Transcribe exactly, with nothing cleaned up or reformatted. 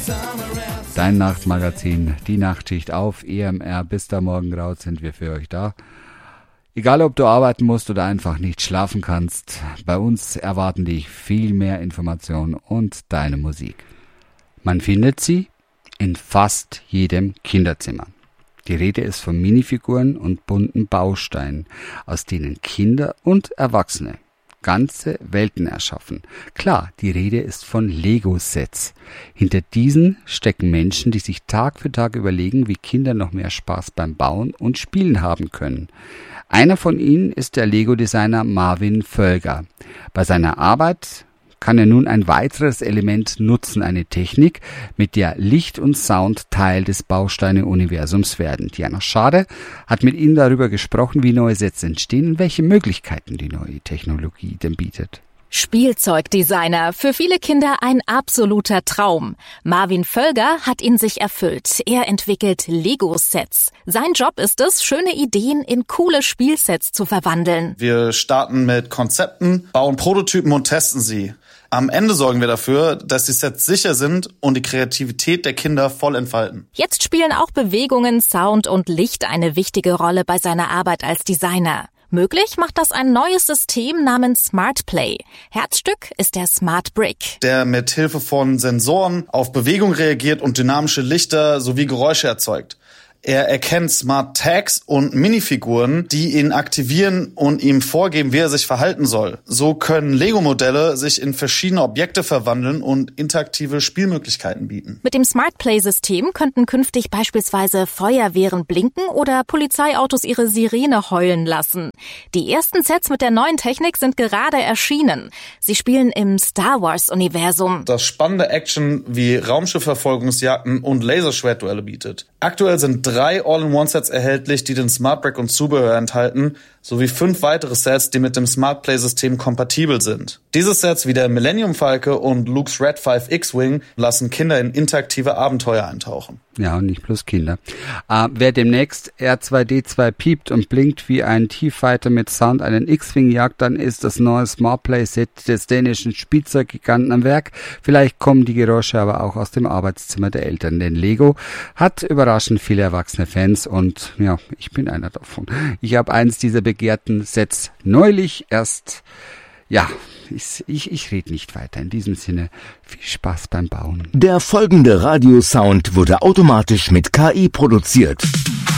Dein Nachtmagazin, die Nachtschicht auf E M R. Bis da morgen graut sind wir für euch da. Egal, ob du arbeiten musst oder einfach nicht schlafen kannst, bei uns erwarten dich viel mehr Informationen und deine Musik. Man findet sie in fast jedem Kinderzimmer. Die Rede ist von Minifiguren und bunten Bausteinen, aus denen Kinder und Erwachsene ganze Welten erschaffen. Klar, die Rede ist von Lego-Sets. Hinter diesen stecken Menschen, die sich Tag für Tag überlegen, wie Kinder noch mehr Spaß beim Bauen und Spielen haben können. Einer von ihnen ist der Lego-Designer Marvin Völger. Bei seiner Arbeit kann er nun ein weiteres Element nutzen, eine Technik, mit der Licht und Sound Teil des Bausteine-Universums werden. Diana Schade hat mit Ihnen darüber gesprochen, wie neue Sets entstehen und welche Möglichkeiten die neue Technologie denn bietet. Spielzeugdesigner, für viele Kinder ein absoluter Traum. Marvin Völger hat ihn sich erfüllt. Er entwickelt Lego-Sets. Sein Job ist es, schöne Ideen in coole Spielsets zu verwandeln. Wir starten mit Konzepten, bauen Prototypen und testen sie. Am Ende sorgen wir dafür, dass die Sets sicher sind und die Kreativität der Kinder voll entfalten. Jetzt spielen auch Bewegungen, Sound und Licht eine wichtige Rolle bei seiner Arbeit als Designer. Möglich macht das ein neues System namens Smart Play. Herzstück ist der Smart Brick, der mit Hilfe von Sensoren auf Bewegung reagiert und dynamische Lichter sowie Geräusche erzeugt. Er erkennt Smart Tags und Minifiguren, die ihn aktivieren und ihm vorgeben, wie er sich verhalten soll. So können Lego-Modelle sich in verschiedene Objekte verwandeln und interaktive Spielmöglichkeiten bieten. Mit dem Smart Play-System könnten künftig beispielsweise Feuerwehren blinken oder Polizeiautos ihre Sirene heulen lassen. Die ersten Sets mit der neuen Technik sind gerade erschienen. Sie spielen im Star Wars-Universum, das spannende Action wie Raumschiffverfolgungsjagden und Laserschwertduelle bietet. Aktuell sind drei All-in-One-Sets erhältlich, die den Smart Brick und Zubehör enthalten, sowie fünf weitere Sets, die mit dem Smart Play-System kompatibel sind. Diese Sets wie der Millennium Falke und Luke's Red fünf X-Wing lassen Kinder in interaktive Abenteuer eintauchen. Ja, und nicht bloß Kinder. Äh, wer demnächst R zwei D zwei piept und blinkt wie ein T-Fighter mit Sound einen X-Wing jagt, dann ist das neue Smart Play-Set des dänischen Spielzeuggiganten am Werk. Vielleicht kommen die Geräusche aber auch aus dem Arbeitszimmer der Eltern, denn Lego hat überraschend viele erwachsene Fans und ja, ich bin einer davon. Ich habe eins dieser begehrten Sets neulich erst, ja, ich, ich, ich rede nicht weiter. In diesem Sinne, viel Spaß beim Bauen. Der folgende Radiosound wurde automatisch mit K I produziert.